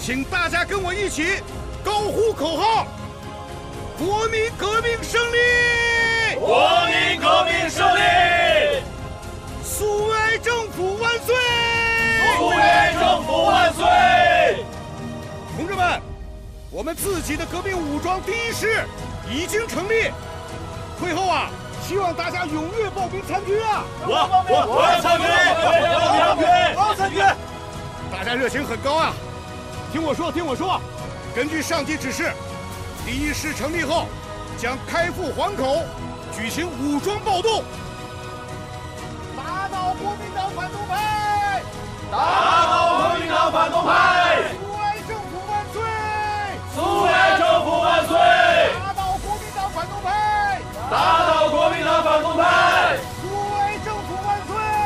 请大家跟我一起高呼口号：国民革命胜利！ 国民革命胜利！ 苏维埃政府万岁！ 苏维埃政府万岁！ 同志们，我们自己的革命武装第一师已经成立，会后希望大家踊跃报名参军啊！ 我要参军！我要参军！ 大家热情很高啊！听我说，根据上级指示，第一师成立后，将开赴环口，举行武装暴动，打倒国民党反动派！ 打倒国民党反动派！ 苏维埃政府万岁！ 苏维埃政府万岁！ 打倒国民党反动派！ 打